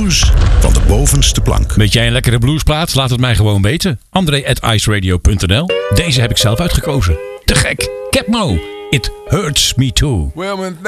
Blues van de bovenste plank. Weet jij een lekkere bluesplaat? Laat het mij gewoon weten. André@iceradio.nl. Deze heb ik zelf uitgekozen. Te gek. Capmo. It Hurts Me Too. Well, when